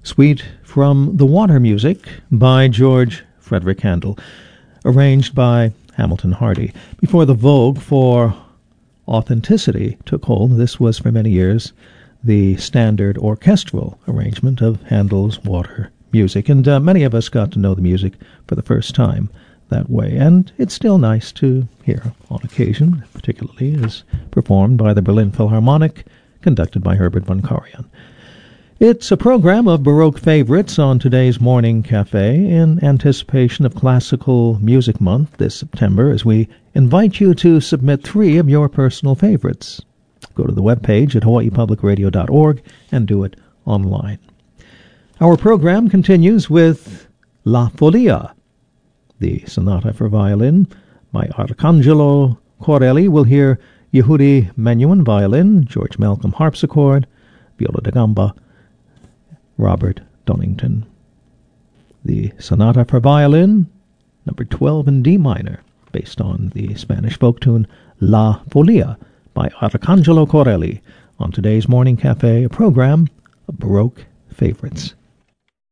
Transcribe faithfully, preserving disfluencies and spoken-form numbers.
Suite from The Water Music by George Frederick Handel, arranged by Hamilton Hardy. Before the vogue for authenticity took hold, this was for many years the standard orchestral arrangement of Handel's Water Music, and uh, many of us got to know the music for the first time that way, and it's still nice to hear on occasion, particularly as performed by the Berlin Philharmonic, conducted by Herbert von Karajan. It's a program of Baroque favorites on today's Morning Cafe in anticipation of Classical Music Month this September, as we invite you to submit three of your personal favorites. Go to the webpage at hawaii public radio dot org and do it online. Our program continues with La Folia, the Sonata for Violin by Arcangelo Corelli. We'll hear Yehudi Menuhin violin, George Malcolm harpsichord, viola da gamba, Robert Donington. The Sonata for Violin, number twelve in D minor, based on the Spanish folk tune La Folia by Arcangelo Corelli, on today's Morning Cafe, a program of Baroque favorites.